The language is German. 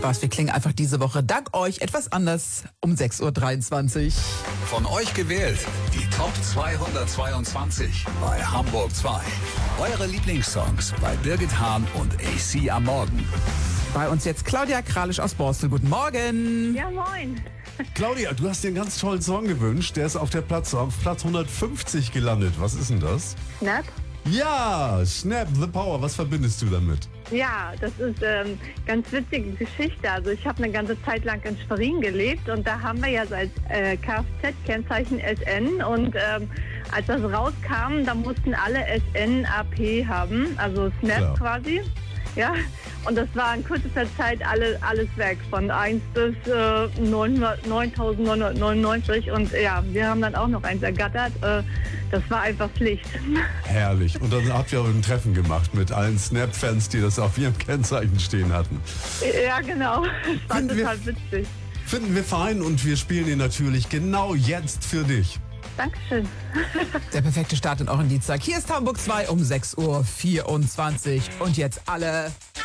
Spaß. Wir klingen einfach diese Woche dank euch etwas anders um 6.23 Uhr. Von euch gewählt, die Top 222 bei Hamburg 2. Eure Lieblingssongs bei Birgit Hahn und AC am Morgen. Bei uns jetzt Claudia Kralisch aus Borstel. Guten Morgen. Ja, moin. Claudia, du hast dir einen ganz tollen Song gewünscht. Der ist auf Platz 150 gelandet. Was ist denn das? Snap? Ja, Snap the Power. Was verbindest du damit? Ja, das ist ganz witzige Geschichte. Also ich habe eine ganze Zeit lang in Schwerin gelebt und da haben wir ja so als Kfz-Kennzeichen SN und als das rauskam, da mussten alle SN AP haben, also Snap Klar. quasi. Ja, und das war in kürzester Zeit alles weg, von 1 bis 9.999 und ja, wir haben dann auch noch eins ergattert. Das war einfach Pflicht. Herrlich. Und dann habt ihr auch ein Treffen gemacht mit allen Snap-Fans, die das auf ihrem Kennzeichen stehen hatten. Ja, genau. Das war Finden wir- total witzig. Finden wir fein und wir spielen ihn natürlich genau jetzt für dich. Dankeschön. Der perfekte Start in euren Dienstag. Hier ist Hamburg 2 um 6.24 Uhr. Und jetzt alle